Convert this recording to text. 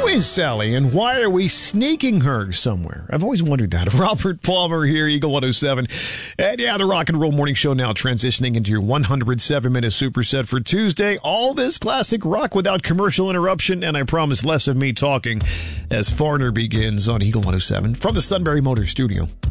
is Sally, and why are we sneaking her somewhere? I've always wondered that. Robert Palmer here, Eagle 107. And yeah, the Rock and Roll Morning Show now transitioning into your 107-minute superset for Tuesday. All this classic rock without commercial interruption, and I promise less of me talking as Foreigner begins on Eagle 107 from the Sunbury Motor Studio.